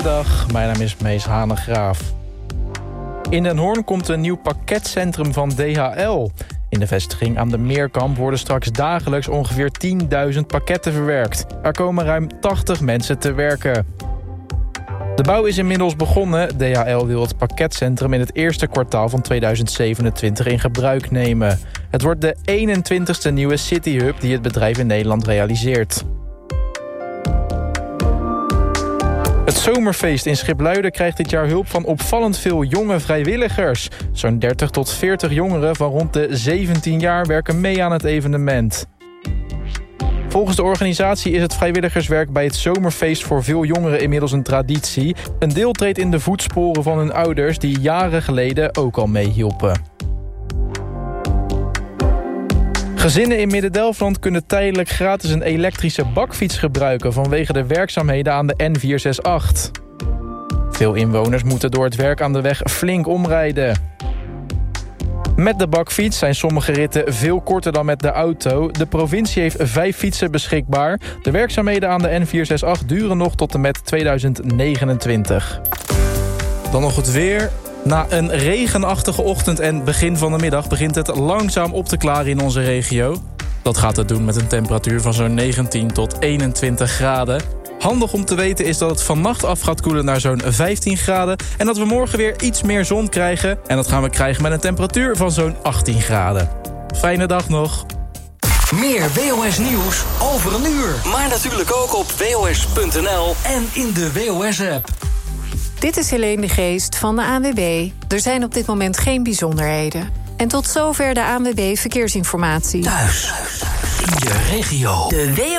Goedemiddag, mijn naam is Mees Hanegraaf. In Den Hoorn komt een nieuw pakketcentrum van DHL. In de vestiging aan de Meerkamp worden straks dagelijks ongeveer 10.000 pakketten verwerkt. Er komen ruim 80 mensen te werken. De bouw is inmiddels begonnen. DHL wil het pakketcentrum in het eerste kwartaal van 2027 in gebruik nemen. Het wordt de 21ste nieuwe cityhub die het bedrijf in Nederland realiseert. Het zomerfeest in Schipluiden krijgt dit jaar hulp van opvallend veel jonge vrijwilligers. Zo'n 30 tot 40 jongeren van rond de 17 jaar werken mee aan het evenement. Volgens de organisatie is het vrijwilligerswerk bij het zomerfeest voor veel jongeren inmiddels een traditie. Een deel treedt in de voetsporen van hun ouders die jaren geleden ook al meehielpen. Gezinnen in Midden-Delfland kunnen tijdelijk gratis een elektrische bakfiets gebruiken vanwege de werkzaamheden aan de N468. Veel inwoners moeten door het werk aan de weg flink omrijden. Met de bakfiets zijn sommige ritten veel korter dan met de auto. De provincie heeft 5 fietsen beschikbaar. De werkzaamheden aan de N468 duren nog tot en met 2029. Dan nog het weer. Na een regenachtige ochtend en begin van de middag begint het langzaam op te klaren in onze regio. Dat gaat het doen met een temperatuur van zo'n 19 tot 21 graden. Handig om te weten is dat het vannacht af gaat koelen naar zo'n 15 graden... en dat we morgen weer iets meer zon krijgen. En dat gaan we krijgen met een temperatuur van zo'n 18 graden. Fijne dag nog. Meer WOS nieuws over een uur. Maar natuurlijk ook op WOS.nl en in de WOS-app. Dit is Helene de Geest van de ANWB. Er zijn op dit moment geen bijzonderheden. En tot zover de ANWB Verkeersinformatie. Thuis, in de regio. De